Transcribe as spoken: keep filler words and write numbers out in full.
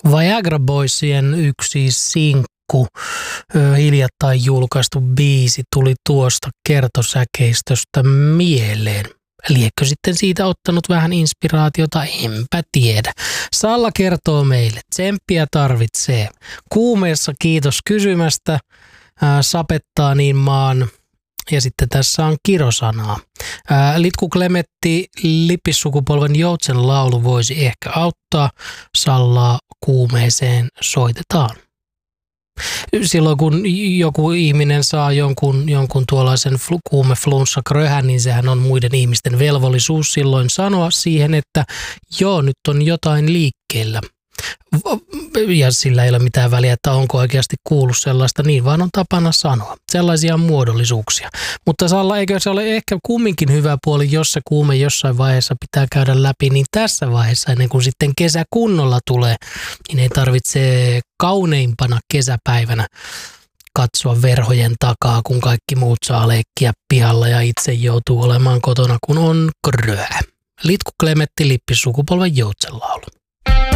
Viagra Boysien yksi sinkku, ö, hiljattain julkaistu biisi tuli tuosta kertosäkeistöstä mieleen. Liekö sitten siitä ottanut vähän inspiraatiota, enpä tiedä. Salla kertoo meille, tsemppiä tarvitsee. Kuumeessa kiitos kysymästä, ää, sapettaa niin maan. Ja sitten tässä on kirosanaa. Ää, Litku Klemetti, Lippissukupolven Joutsen laulu voisi ehkä auttaa. Sallaa kuumeeseen soitetaan. Silloin kun joku ihminen saa jonkun, jonkun tuollaisen flu, kuumeflunssakröhän, niin sehän on muiden ihmisten velvollisuus silloin sanoa siihen, että joo, nyt on jotain liikkeellä. Ja sillä ei ole mitään väliä, että onko oikeasti kuullut sellaista, niin vaan on tapana sanoa. Sellaisia muodollisuuksia. Mutta Salla, eikö se ole ehkä kumminkin hyvä puoli, jos se kuume jossain vaiheessa pitää käydä läpi, niin tässä vaiheessa, ennen kuin sitten kesä kunnolla tulee, niin ei tarvitse kauneimpana kesäpäivänä katsoa verhojen takaa, kun kaikki muut saa leikkiä pihalla ja itse joutuu olemaan kotona, kun on kröä. Litku Klemetti, Lippissukupolven Joutsen laulu.